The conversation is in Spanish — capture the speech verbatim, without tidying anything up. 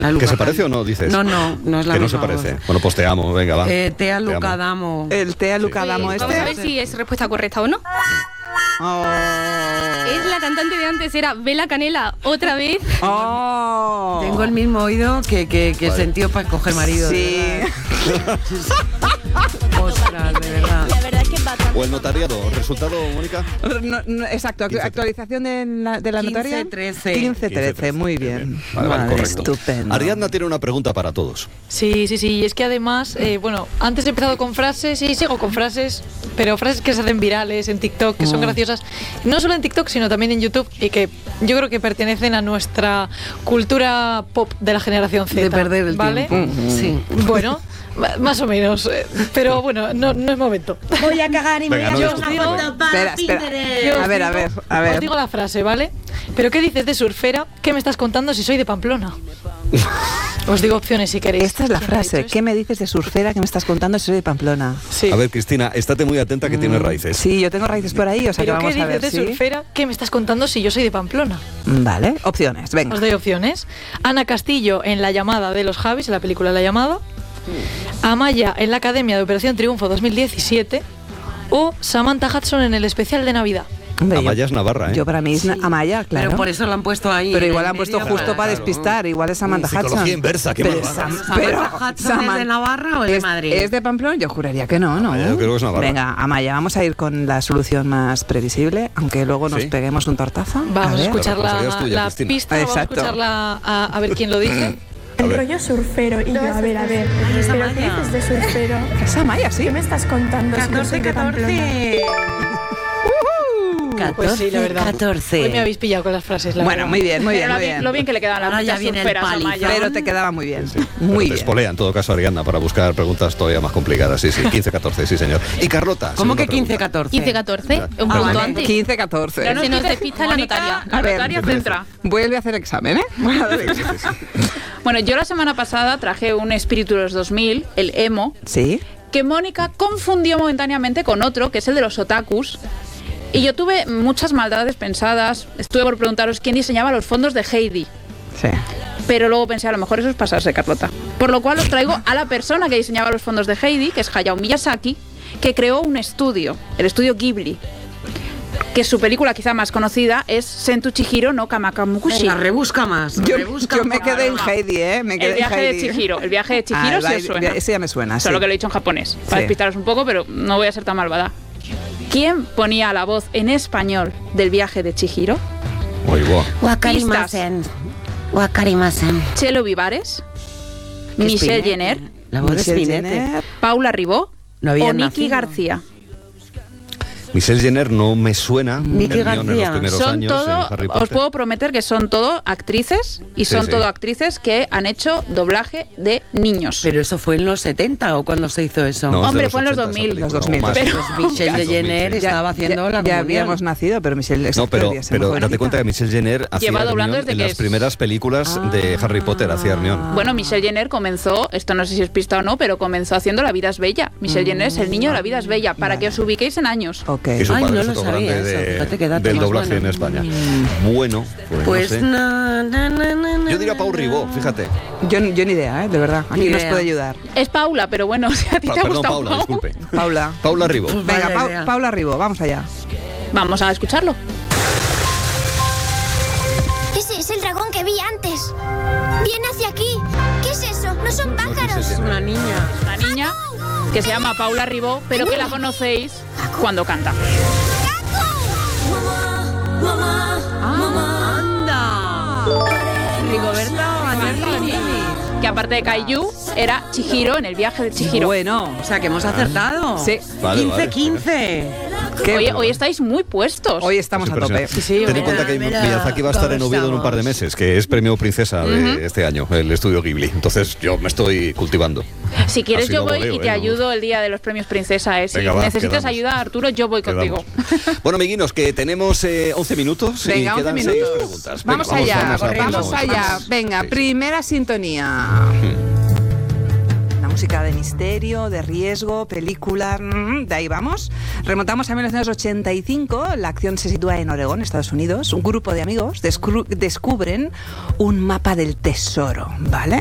¿Que se parece o no, dices? No, no, no es la Que no misma se parece. voz. Bueno, pues te amo, venga, va. Eh, Tea Te amo. Lucadamo. El Tea Lucadamo Pues, este. vamos a ver si es respuesta correcta o no. Oh. Es la cantante de antes, era Bela Canela, otra vez. Oh. Tengo el mismo oído que, que, que Vale. sentió para coger marido. Sí. De verdad. Ostras, de verdad. La verdad es que es bastante. O el notariado. ¿Resultado, Mónica? No, no, exacto, quince. actualización de la, de la notaria. quince trece. quince trece, muy bien. Vale, vale, correcto. Estupendo. Ariadna tiene una pregunta para todos. Sí, sí, sí. Y es que además, eh, bueno, antes he empezado con frases y sigo con frases, pero frases que se hacen virales en TikTok, que son Mm. graciosas. No solo en TikTok, sino también en YouTube y que yo creo que pertenecen a nuestra cultura pop de la generación Z. De perder el ¿vale? tiempo. Sí. Bueno, ma- más o menos. eh, Pero bueno, no, no es momento. Voy a cagar y me Venga, voy no a hacer discutas, una venga. foto para Espera, espera. Pinterest. Yo os A ver, a digo- ver, a ver. Os digo la frase, ¿vale? ¿Pero qué dices de surfera? ¿Qué me estás contando si soy de Pamplona? Os digo opciones si queréis. Esta es la ¿Quién ha frase. dicho ¿Qué me dices de surfera que me estás contando si soy de Pamplona? eso? Sí. A ver, Cristina, estate muy atenta que tiene raíces. Sí, yo tengo raíces por ahí, o sea que ¿Pero qué vamos a dices ver de si... surfera? ¿Qué me estás contando si yo soy de Pamplona? Vale, opciones, venga. Os doy opciones. Ana Castillo en La llamada de los Javis, en la película La llamada. Amaya en la Academia de Operación Triunfo dos mil diecisiete. O Samantha Hudson en el especial de Navidad. Hombre, yo- Amaya es Navarra, ¿eh? Yo para mí es na- Amaya, claro. Pero por eso lo han puesto ahí. Pero en igual el han puesto medio justo para claro. despistar, igual es Samantha Uh, psicología Hudson. inversa, qué Pero malvada. Sam- ¿Samantha pero Hudson es Saman- de Navarra o es de ¿Es- Madrid? ¿Es de Pamplona? Yo juraría que no, ¿no? Amaya, yo creo que es Navarra. Venga, Amaya, vamos a ir con la solución más previsible, aunque luego nos Sí. peguemos un tortazo. Vamos a, ver. escuchar La la, responsabilidad es tuya, la Cristina. pista, vamos a Exacto. escucharla a, a ver quién lo dice. A El ver. rollo surfero. Y yo, a ver, a ver. es ¿Pero Amaya. qué dices de surfero? Es Amaya, sí. ¿Qué me estás contando? si yo soy catorce, de Pamplona? catorce. Pues sí, la verdad. catorce. Hoy me habéis pillado con las frases, la Bueno, verdad. muy bien, muy bien, Pero lo muy bien, bien. lo bien que le quedaban las Ahora ya muchas viene el surferas a palizón. Maya. Pero te quedaba muy bien. Pero Muy te bien. espolea en todo caso Ariadna para buscar preguntas todavía más complicadas. Sí, sí, quince catorce, sí, señor. Y Carlota. ¿Cómo segunda que quince pregunta. catorce? quince catorce, un Ah, punto vale. antes. quince catorce. Se nos despista la notaria. A La ver, notaria centra. Vuelve a hacer examen, ¿eh? Vuelve a hacer examen. Bueno, yo la semana pasada traje un espíritu de los dos mil, el emo, Sí. que Mónica confundió momentáneamente con otro, que es el de los otakus. Y yo tuve muchas maldades pensadas. Estuve por preguntaros quién diseñaba los fondos de Heidi. Sí. Pero luego pensé, a lo mejor eso es pasarse, Carlota. Por lo cual os traigo a la persona que diseñaba los fondos de Heidi, que es Hayao Miyazaki, que creó un estudio, el estudio Ghibli, que su película quizá más conocida es Sentu Chihiro no Kamakamukushi. Venga, rebusca más. Yo, rebusca yo me un quedé en poco. Heidi, ¿eh? Me quedé El viaje en de Heidi. Chihiro. El viaje de Chihiro Ah, sí el os suena. Ese ya me suena, sí. Solo que lo he dicho en japonés, para Sí. despistaros un poco, pero no voy a ser tan malvada. ¿Quién ponía la voz en español del viaje de Chihiro? Muy buena. Wakarimasen. Wakarimasen. Chelo Vivares, ¿Qué es Michelle Spinetta? Jenner, La voz de Michelle Spinetta. Jenner. Paula Ribó No o habían Nicky nacido. García. Michelle Jenner no me suena. Nicky Hermione en los García. primeros Son años todo, en Harry os Potter. puedo prometer que son todo actrices y Sí, son sí. todo actrices que han hecho doblaje de niños. Pero eso fue en los setenta o cuando se hizo eso. No, es de Hombre, fue en los ochenta dos esa mil. película, Los dos mil. o más. Pero- Pues Michelle Casi. Jenner Ya- estaba haciendo ya, la ya comunión. habíamos nacido, pero Michelle es No, pero, todavía es pero muy date cuenta que jovencita. Michelle Jenner hacía Lleva doblando Hermione desde en que las es- primeras películas de Harry Potter, hacía Hermione. Bueno, Michelle Jenner comenzó, esto no sé si es pista o no, pero comenzó haciendo La vida es bella. Michelle Jenner es el niño de La vida es bella, para que os ubiquéis en años. Ok. Y su Ay, padre no es lo otro sabía grande eso. de- Fíjate qué dato del más doblaje bueno. en España. Bueno, pues, Pues no sé. na, na, na, na, na, Yo diría Pau Ribó, fíjate. Yo, yo ni idea, ¿eh? De verdad. Ni Aquí nos idea. puede ayudar. Es Paula, pero bueno, si a ti Pa- te perdón, gusta Paula, Pau. disculpe. Paula. Paula Ribó. Pues Venga, vaya Pau- idea. Paula Ribó, vamos allá. Vamos a escucharlo. Ese es el dragón que vi antes. Viene hacia aquí. ¿Qué es eso? No son pájaros. Es una niña. Una niña que se llama Paula Ribó, pero que la conocéis cuando canta. ¡Anda! Rigoberta Bandini. Que aparte de Kaiju, era Chihiro en el viaje de Chihiro. Bueno. O sea, que hemos acertado. Sí. Vale, quince vale. quince. ¿Qué? Hoy, hoy estáis muy puestos. Hoy estamos Es a tope. impresionante. Sí, Ten en mira, cuenta que mira, Miyazaki va a estar en ¿cómo Oviedo en un par de estamos? meses, que es premio princesa de este año, el estudio Ghibli. Entonces yo me estoy cultivando. Si quieres Así yo lo voy voleo, y te ¿eh? ayudo el día de los premios Princesa. ¿eh? Si Venga, va, necesitas quedamos. ayuda, Arturo, yo voy Quedamos. contigo. Bueno, amiguinos, que tenemos eh, once minutos Venga, y once quedan minutos. seis preguntas. Venga, Vamos allá, vamos, vamos, vamos, allá. vamos. Venga, Sí, sí. primera sintonía. Una música de misterio, de riesgo, película, mm, de ahí vamos. Remontamos a mil novecientos ochenta y cinco, la acción se sitúa en Oregón, Estados Unidos. Un grupo de amigos descru- descubren un mapa del tesoro, ¿vale?